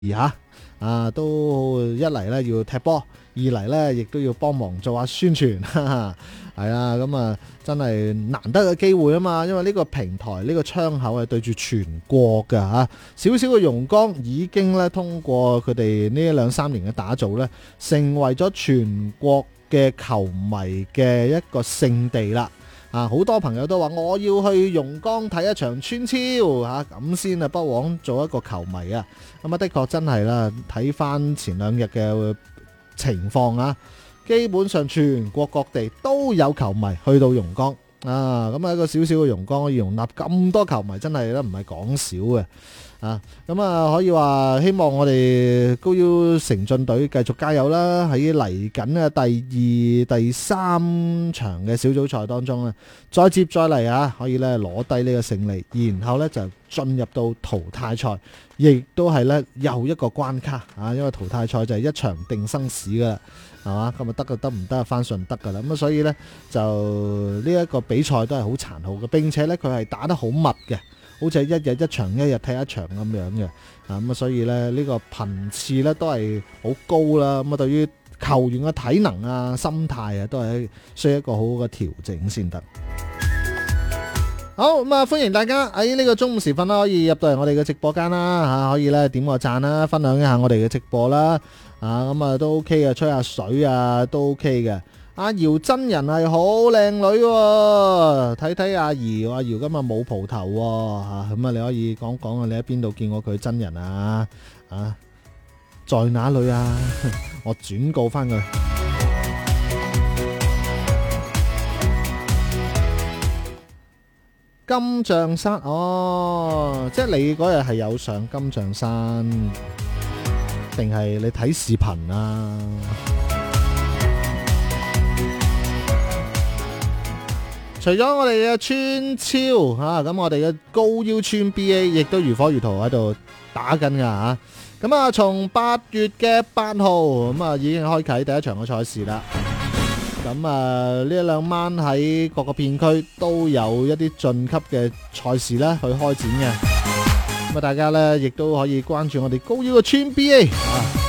嚇都一嚟咧要踢波，二嚟咧亦都要幫忙做下宣傳，係啦，咁啊真係難得嘅機會啊嘛，因為呢個平台呢個窗口係對住全國㗎嚇，少少嘅榕江已經咧通過佢哋呢2-3年嘅打造咧，成為咗全國嘅球迷嘅一個聖地啦。好多朋友都話我要去榕江睇一場村超咁先不枉做一個球迷啊！咁的確真係啦，睇翻前2日嘅情況基本上全國各地都有球迷去到榕江咁一個小小嘅榕江可以容納咁多球迷，真係唔係講少嘅。可以話希望我哋高腰城進隊繼續加油啦！喺嚟緊嘅第2、第3場嘅小組賽當中咧，再接再厲可以咧攞低呢個勝利，然後咧就進入到淘汰賽，亦都係咧又一個關卡因為淘汰賽就係一場定生死噶啦，係嘛？咁得就得，唔得翻順德噶啦。咁所以咧就呢一個比賽都係好殘酷嘅，並且咧佢係打得好密嘅。好似係一日一場，一日踢一場咁樣嘅，咁所以咧呢個頻次咧都係好高啦。咁對於球員嘅體能心態都係需要一個好好嘅調整先得。好咁歡迎大家喺呢個中午時分可以入到嚟我哋嘅直播間啦，可以咧點個讚啦，分享一下我哋嘅直播啦，都 OK 嘅，吹下水都 OK 嘅。阿姚真人係好靚女睇睇阿姚，阿姚今日冇蒲頭咁你可以講講你喺邊度見過佢真人在哪裏我轉告翻佢。金像山即係你嗰日係有上金像山，定係你睇視頻除咗我哋嘅村超咁我哋嘅高腰村 BA 亦都如火如荼喺度打緊噶咁從8月嘅8號已經開啟第一場嘅賽事啦。咁呢1-2晚喺各個片區都有一啲晉級嘅賽事咧去開展嘅。大家咧亦都可以關注我哋高腰嘅村 BA